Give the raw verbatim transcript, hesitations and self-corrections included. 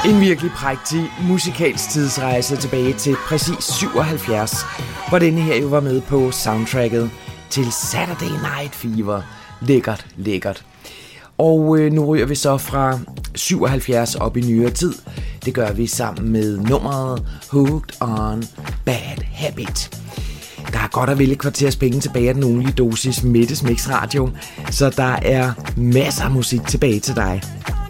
En virkelig prægtig musikalsk tidsrejse tilbage til præcis syvoghalvfjerds, hvor denne her jo var med på soundtracket til Saturday Night Fever. Lækkert, lækkert. Og øh, nu ryger vi så fra syvoghalvfjerds op i nyere tid. Det gør vi sammen med nummeret Hooked on Bad Habit. Der er godt at vel et kvarters penge tilbage af den ugenlige dosis Mettes Mix Radio, så der er masser af musik tilbage til dig.